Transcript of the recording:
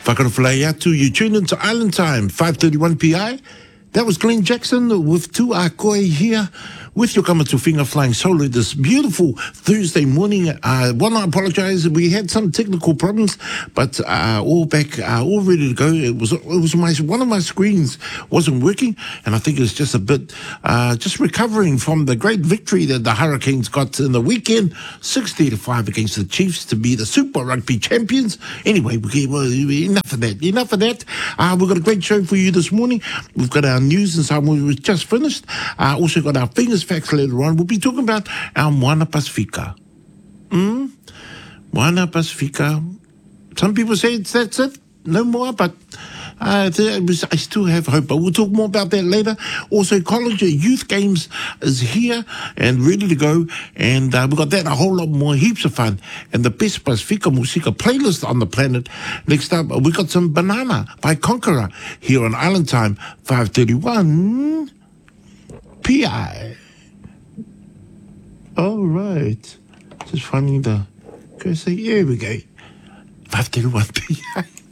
Whakarawhalai atu, you tune into Island Time, 5:31 PI. That was Glenn Jackson with Tu A Koe here with your Kamatu Finger flying solo this beautiful Thursday morning. I want to apologize. We had some technical problems, but all back, all ready to go. It was one of my screens wasn't working, and I think it's just a bit, just recovering from the great victory that the Hurricanes got in the weekend, 60-5 against the Chiefs to be the Super Rugby champions. Anyway, enough of that. We've got a great show for you this morning. We've got our news and so on. We've just finished. Also got our fingers facts later on. We'll be talking about our Moana Pasifika. Moana Pasifika. Some people say that's it. No more, but I still have hope. But we'll talk more about that later. Also, college youth games is here and ready to go. And we've got that and a whole lot more, heaps of fun. And the best Pasifika Musika playlist on the planet. Next up, we got some Banana by Conqueror here on Island Time, 5:31 PI. All right. Just finding the cursor. Here we go. 5:31 PI.